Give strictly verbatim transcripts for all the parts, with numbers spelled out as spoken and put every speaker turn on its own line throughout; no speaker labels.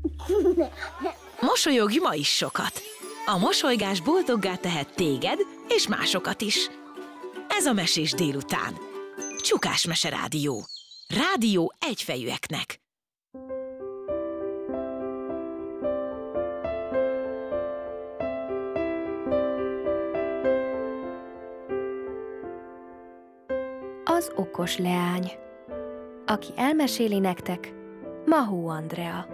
Mosolyogj ma is sokat! A mosolygás boldoggá tehet téged és másokat is. Ez a Mesés délután. Csukás Mese Rádió. Rádió egyfejűeknek.
Az okos leány. Aki elmeséli nektek, Mahó Andrea.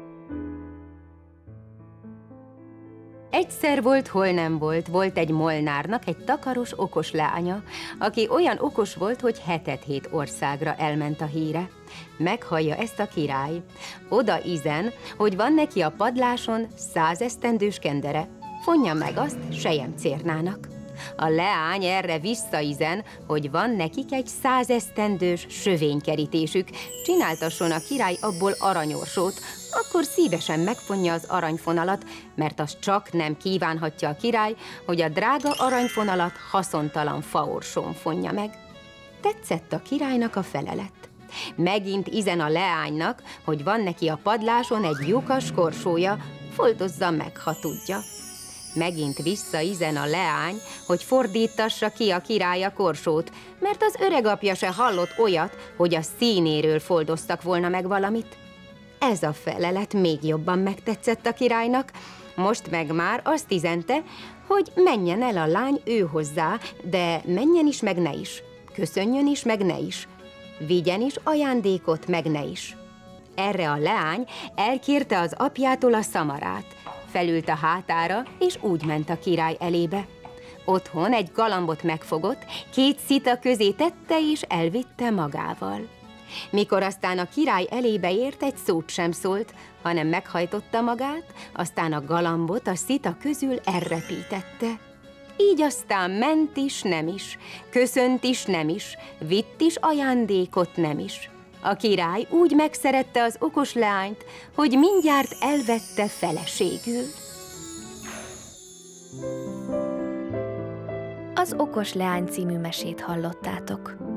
Egyszer volt, hol nem volt, volt egy molnárnak egy takaros, okos leánya, aki olyan okos volt, hogy hetet-hét országra elment a híre. Meghallja ezt a király. Oda izen, hogy van neki a padláson százesztendős kendere. Fonja meg azt selyemcérnának. A leány erre visszaizen, hogy van nekik egy százesztendős sövénykerítésük, csináltasson a király abból aranyorsót, akkor szívesen megfonja az aranyfonalat, mert az csak nem kívánhatja a király, hogy a drága aranyfonalat haszontalan faorsón fonja meg. Tetszett a királynak a felelet. Megint izen a leánynak, hogy van neki a padláson egy lyukas korsója, foldozza meg, ha tudja. Megint visszaizen a leány, hogy fordítassa ki a király a korsót, mert az öregapja se hallott olyat, hogy a színéről foldoztak volna meg valamit. Ez a felelet még jobban megtetszett a királynak, most meg már azt izente, hogy menjen el a lány ő hozzá, de menjen is, meg ne is, köszönjön is, meg ne is, vigyen is ajándékot, meg ne is. Erre a leány elkérte az apjától a szamarát, felült a hátára, és úgy ment a király elébe. Otthon egy galambot megfogott, két szita közé tette, és elvitte magával. Mikor aztán a király elébe ért, egy szót sem szólt, hanem meghajtotta magát, aztán a galambot a szita közül elrepítette. Így aztán ment is, nem is, köszönt is, nem is, vitt is ajándékot, nem is. A király úgy megszerette az okos leányt, hogy mindjárt elvette feleségül.
Az okos leány című mesét hallottátok.